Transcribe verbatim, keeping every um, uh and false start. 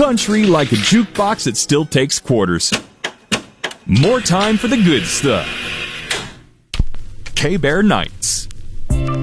Country like a jukebox that still takes quarters. More time for the good stuff. K-Bear Nights.